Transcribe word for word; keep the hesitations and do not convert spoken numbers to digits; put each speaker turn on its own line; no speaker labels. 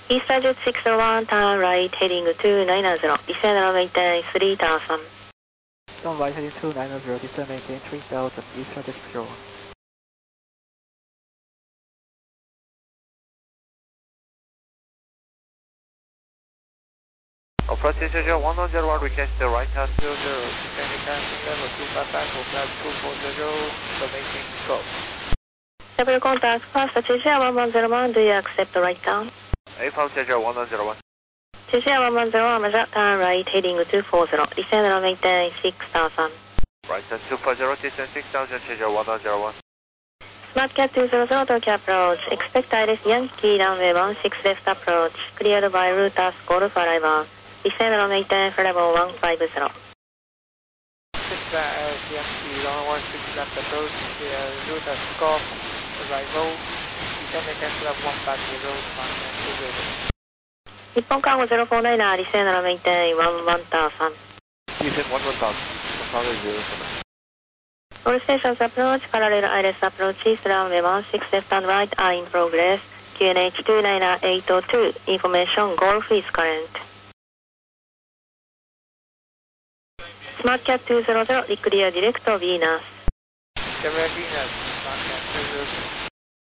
EastJet six zero one, turn right, heading two nine zero, descend and maintain three thousand.
Turn right, heading two nine zero, descend and maintain three thousand, EastJet six zero one.
Approach zero one zero one, request the right hand zero zero, descending casting level two five five, for flight two four zero, submitting go.
Several contact, fast J J one one zero one, do you accept the right down?
A from zero one zero one.
J J one one zero one, measure, turn right, heading two four zero, descend and maintain six thousand.
Right hand two four zero, descend six thousand, zero one zero one.
SmartCat two zero zero, Tokyo approach, expect I L S Yankee runway one six left approach, cleared by Lotus Golf arrival, descend and maintain level one five zero.
six Yankee runway one six left approach, clear Lotus Golf arrival, descend and maintain level one five zero, SmartCat two zero zero.
日本看護ゼロフォーナイナー、リセーナーメインテインワンワンターさん。
Descend one one thousand, one thousand zero seven.
All stations approach, parallel I L S approach, east runway one six left and right are in progress. Q N H two nine eight zero two, information Golf is current. SmartCat two zero zero, declare direct Venus.
Direct Venus, SmartCat two zero zero.